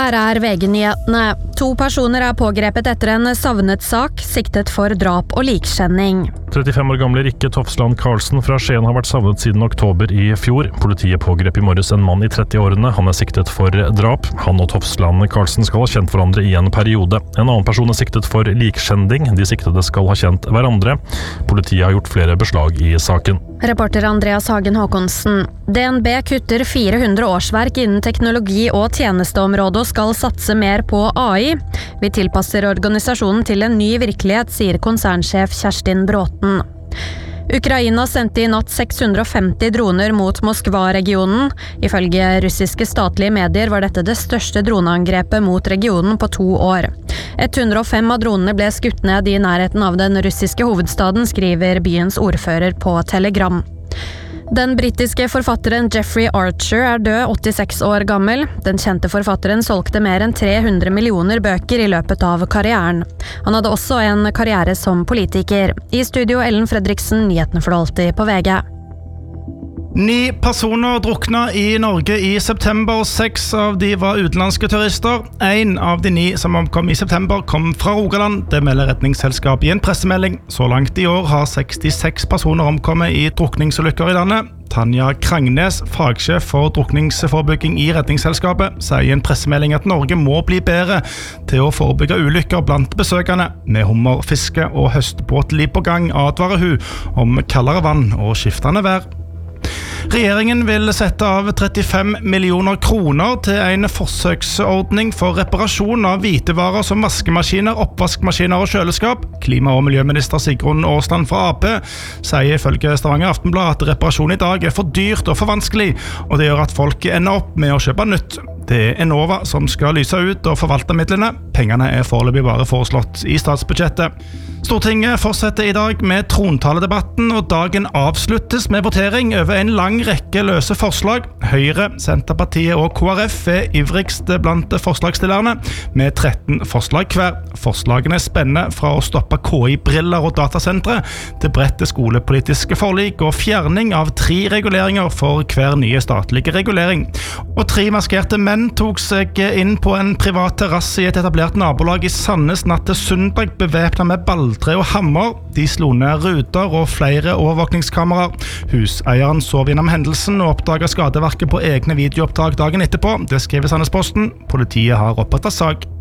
Her VG-nyhetene. 2 personer pågrepet etter en savnet sak, siktet for drap og likskjenning. 35 år gamle Rikke Tofsland Karlsen fra Skien har vært savnet siden oktober i fjor. Politiet pågrep i morges en mann i 30-årene. Han siktet for drap. Han og Tofsland Karlsen skal ha kjent hverandre i en periode. En annen person siktet for likskjending. De siktede skal ha kjent hverandre. Politiet har gjort flere beslag i saken. Reporter Andreas Hagen Håkonsen. DNB kutter 400 årsverk innen teknologi- og tjenesteområdet og skal satse mer på AI. Vi tilpasser organisasjonen til en ny virkelighet, sier konsernsjef Kjerstin Bråten. Ukraina sendte i natt 650 droner mot Moskva-regionen. Ifølge russiske statlige medier var dette det største droneangrepet mot regionen på 2 år. 105 av dronene ble skutt ned i nærheten av den russiske hovedstaden, skriver byens ordfører på Telegram. Den britiske forfatteren Jeffrey Archer død, 86 år gammel. Den kjente forfatteren solgte mer enn 300 millioner bøker i løpet av karrieren. Han hadde også en karriere som politiker. I studio Ellen Fredriksen, nyhetene for alltid på VG. 9 personer drukna i Norge i september, 6 av de var utenlandske turister. 1 av de 9 som omkom i september kom fra Rogaland. Det melder Redningsselskapet i en pressemelding. Så langt i år har 66 personer omkommet i drukningsulykker i landet. Tanja Krangnes, fagsjef for drukningsforebygging i Redningsselskapet, sier i en pressemelding at Norge må bli bedre til å forebygge ulykker blant besøkende. Med hummer, fiske og høstbåtliv på gang advarer hun om kaldere vann og skiftende vær. Regjeringen vil sette av 35 millioner kroner til en forsøksordning for reparasjon av hvitevarer som vaskemaskiner, oppvaskmaskiner og kjøleskap. Klima- og miljøminister Sigrun Aasland fra AP sier ifølge Stavanger Aftenblad at reparasjon i dag for dyrt og for vanskelig, og det gjør at folk ender opp med å kjøpe nytt. Det Enova som skal lyse ut og forvalte midlene. Pengene foreløpig bare foreslått i statsbudsjettet. Stortinget fortsetter i dag med trontaledebatten, og dagen avsluttes med votering over en lang rekke løse forslag. Høyre, Senterpartiet og KrF ivrigst blant forslagsstillerne, med 13 forslag hver. Forslagene spenner fra å stoppe KI-briller og datasentre, til bredt skolepolitiske forlik og fjerning av 3 reguleringer for hver nye statlige regulering. Og 3 maskerte menn tok seg inn på en privat terrasse i et etablert nabolag i Sandnes natt til søndag, bevæpnet med balltre og hammer. De slo ned ruter og flere overvåkningskameraer. Huseieren sov gjennom hendelsen og oppdaget skadeverket på egne videoopptak dagen etterpå. Det skriver Sandnesposten. Politiet har opprettet sak.